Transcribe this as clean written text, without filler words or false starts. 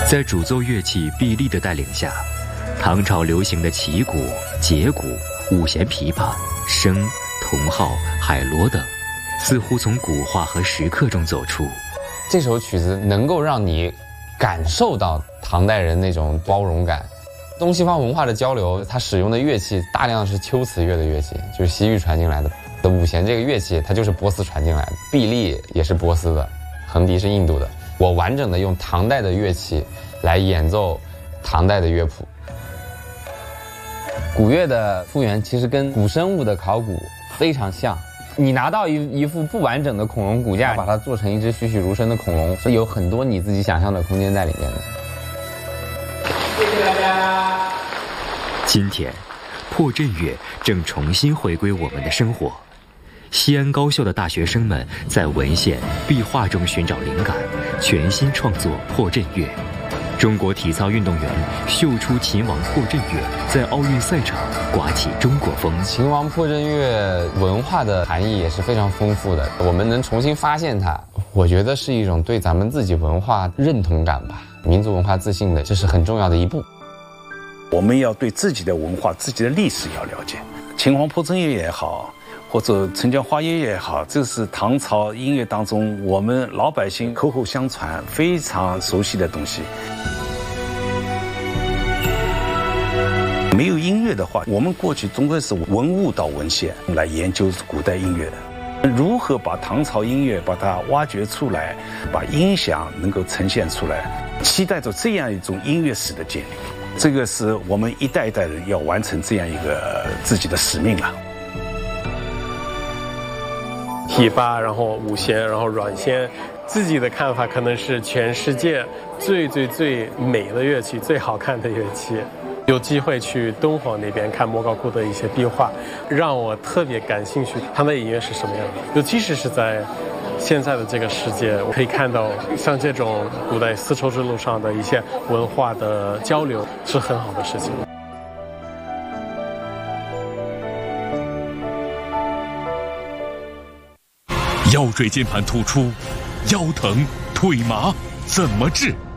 在主奏乐器毕力的带领下，唐朝流行的旗鼓、节鼓、五弦琵琶、笙、铜号、海螺等，似乎从古画和石刻中走出。 这首曲子能够让你感受到唐代人那种包容感。东西方文化的交流，它使用的乐器大量是秋瓷乐的乐器，就是西域传进来的。五弦这个乐器，它就是波斯传进来的，毕力也是波斯的，横笛是印度的。我完整的用唐代的乐器来演奏唐代的乐谱。古乐的复原其实跟古生物的考古非常像。你拿到一副不完整的恐龙骨架，把它做成一只栩栩如生的恐龙，是有很多你自己想象的空间在里面的。 谢谢大家。 今天，破阵乐正重新回归我们的生活。西安高校的大学生们在文献、壁画中寻找灵感，全新创作破阵乐。中国体操运动员秀出秦王破阵乐，在奥运赛场刮起中国风。 秦王破阵乐文化的含义也是非常丰富的，我们能重新发现它，我觉得是一种对咱们自己文化认同感吧，民族文化自信的，这是很重要的一步。 我们要对自己的文化、自己的历史要了解。秦皇破阵乐也好，或者陈江花叶也好，这是唐朝音乐当中我们老百姓口口相传、非常熟悉的东西。没有音乐的话，我们过去总归是文物到文献来研究古代音乐的。如何把唐朝音乐把它挖掘出来，把音响能够呈现出来，期待着这样一种音乐史的建立。这个是我们一代一代人要完成这样一个自己的使命了。 琵琶，然后五弦，然后软弦，自己的看法可能是全世界最美的乐器，最好看的乐器。有机会去敦煌那边看莫高窟的一些壁画，让我特别感兴趣，唐代音乐是什么样的。尤其是在现在的这个世界，我可以看到像这种古代丝绸之路上的一些文化的交流是很好的事情。 腰椎间盘突出、腰疼、腿麻怎么治？